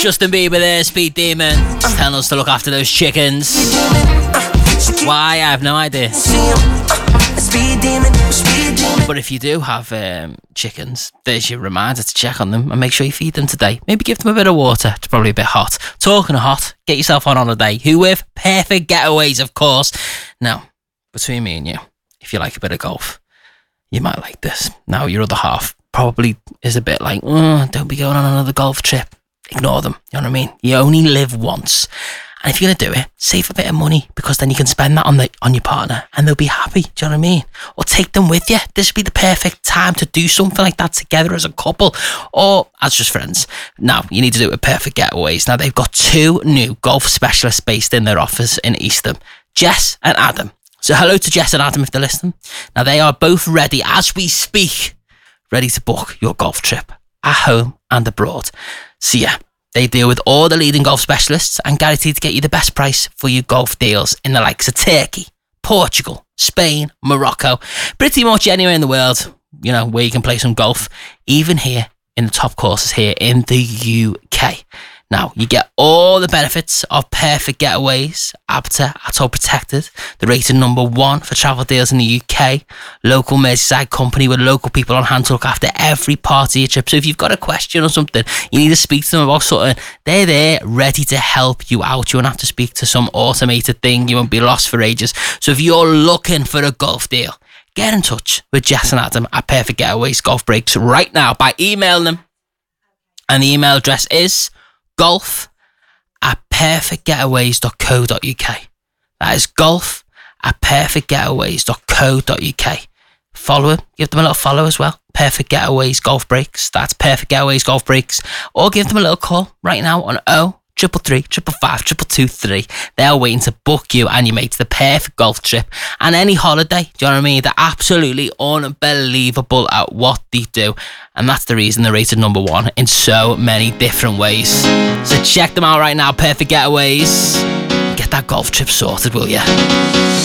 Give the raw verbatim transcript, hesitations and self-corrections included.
Justin Bieber there, Speed Demon. Just telling us to look after those chickens. Why? I have no idea. But if you do have um, chickens, there's your reminder to check on them and make sure you feed them today. Maybe give them a bit of water. It's probably a bit hot. Talking of hot, get yourself on holiday. Who with? Perfect Getaways, of course. Now, between me and you, if you like a bit of golf, you might like this. Now, your other half probably is a bit like, oh, don't be going on another golf trip. Ignore them. You know what I mean? You only live once. And if you're going to do it, save a bit of money, because then you can spend that on the on your partner and they'll be happy. Do you know what I mean? Or take them with you. This would be the perfect time to do something like that together as a couple or as just friends. Now, you need to do it with Perfect Getaways. Now, they've got two new golf specialists based in their office in Eastham, Jess and Adam. So hello to Jess and Adam if they're listening. Now, they are both ready as we speak, ready to book your golf trip at home and abroad. So yeah, they deal with all the leading golf specialists and guaranteed to get you the best price for your golf deals in the likes of Turkey, Portugal, Spain, Morocco, pretty much anywhere in the world, you know, where you can play some golf, even here in the top courses here in the U K. Now, you get all the benefits of Perfect Getaways, A B T A, A T O protected, the rated number one for travel deals in the U K, local Merseyside company with local people on hand to look after every part of your trip. So if you've got a question or something, you need to speak to them about something, they're there ready to help you out. You won't have to speak to some automated thing. You won't be lost for ages. So if you're looking for a golf deal, get in touch with Jess and Adam at Perfect Getaways Golf Breaks right now by emailing them. And the email address is golf at perfect getaways dot co dot uk. That is golf at perfect getaways dot co dot uk. Follow them, give them a little follow as well. Perfect Getaways Golf Breaks. That's Perfect Getaways Golf Breaks. Or give them a little call right now on oh triple three, triple five, triple two three. They're waiting to book you and your mates the perfect golf trip and any holiday. Do you know what I mean? They're absolutely unbelievable at what they do. And that's the reason they're rated number one in so many different ways. So check them out right now, Perfect Getaways. Get that golf trip sorted, will ya?